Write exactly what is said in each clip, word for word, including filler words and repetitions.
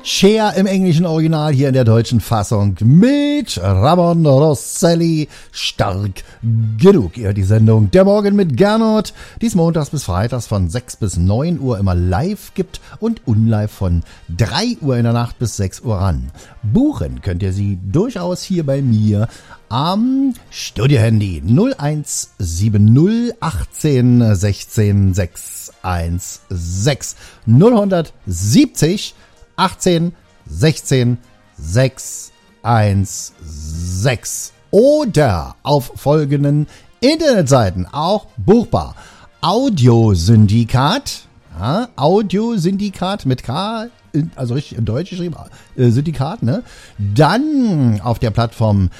Cher im englischen Original, hier in der deutschen Fassung mit Ramon Rosselli. Stark genug. Ihr hört die Sendung Der Morgen mit Gernot, die es montags bis freitags von sechs bis neun Uhr immer live gibt und unlive von drei Uhr in der Nacht bis sechs Uhr ran. Buchen könnt ihr sie durchaus hier bei mir am Studiohandy null eins sieben null achtzehn sechzehn sechshundertsechzehn null siebzig achtzehn sechzehn sechshundertsechzehn oder auf folgenden Internetseiten auch buchbar. Audiosyndikat, ja, Audiosyndikat mit K, also richtig in Deutsch geschrieben, äh, Syndikat, ne? Dann auf der Plattform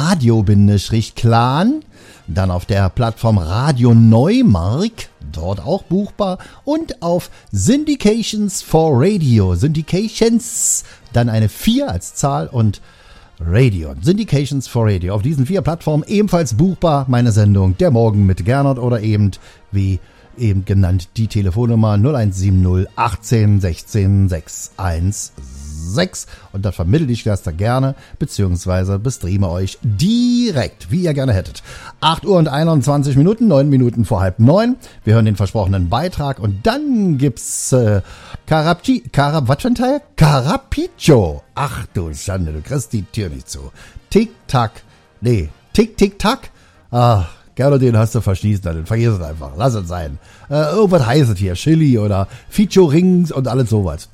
Radio-Clan, dann auf der Plattform Radio Neumark, dort auch buchbar, und auf Syndications for Radio, Syndications, dann eine vier als Zahl und Radio, Syndications for Radio. Auf diesen vier Plattformen ebenfalls buchbar meine Sendung Der Morgen mit Gernot oder eben wie eben genannt die Telefonnummer null eins sieben null achtzehn sechzehn sechshundertsechzehn und dann vermittle ich das da gerne, beziehungsweise bestreame euch direkt, wie ihr gerne hättet. acht Uhr und einundzwanzig Minuten, neun Minuten vor halb neun. Wir hören den versprochenen Beitrag und dann gibt's äh, Carapci, Carap, was für ein Teil? Carapiccio. Ach du Schande, du kriegst die Tür nicht zu. Tick-Tack, nee, Tick-Tick-Tack. Ah, gerne den hast du verschließen, dann vergiss es einfach, lass es sein. Äh, irgendwas heißt es hier, Chili oder Featurings und alles sowas.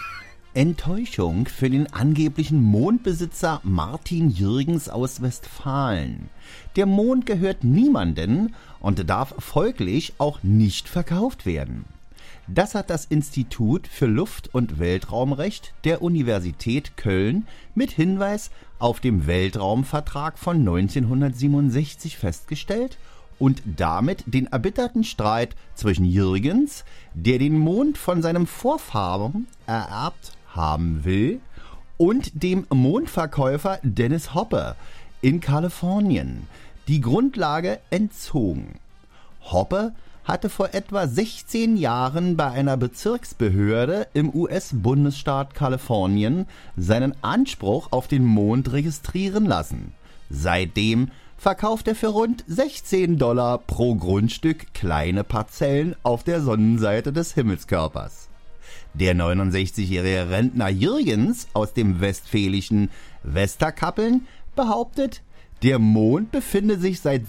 Enttäuschung für den angeblichen Mondbesitzer Martin Jürgens aus Westfalen. Der Mond gehört niemanden und darf folglich auch nicht verkauft werden. Das hat das Institut für Luft- und Weltraumrecht der Universität Köln mit Hinweis auf den Weltraumvertrag von neunzehnhundertsiebenundsechzig festgestellt und damit den erbitterten Streit zwischen Jürgens, der den Mond von seinem Vorfahren ererbt haben will, und dem Mondverkäufer Dennis Hopper in Kalifornien die Grundlage entzogen. Hopper hatte vor etwa sechzehn Jahren bei einer Bezirksbehörde im U S-Bundesstaat Kalifornien seinen Anspruch auf den Mond registrieren lassen. Seitdem verkauft er für rund sechzehn Dollar pro Grundstück kleine Parzellen auf der Sonnenseite des Himmelskörpers. Der neunundsechzigjährige Rentner Jürgens aus dem westfälischen Westerkappeln behauptet, der Mond befinde sich seit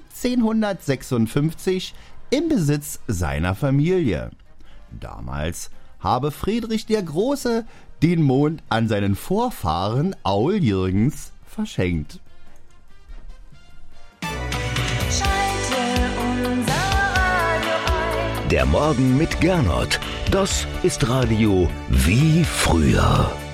siebzehnhundertsechsundfünfzig im Besitz seiner Familie. Damals habe Friedrich der Große den Mond an seinen Vorfahren Aul Jürgens verschenkt. Der Morgen mit Gernot, das ist Radio wie früher.